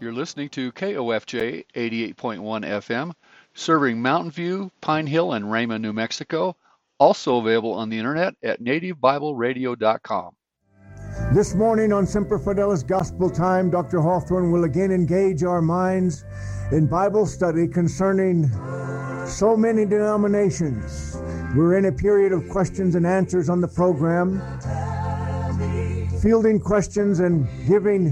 You're listening to KOFJ 88.1 FM, serving Mountain View, Pine Hill, and Rama, New Mexico. Also available on the internet at nativebibleradio.com. This morning on Semper Fidelis Gospel Time, Dr. Hawthorne will again engage our minds in Bible study concerning so many denominations. We're in a period of questions and answers on the program, fielding questions and giving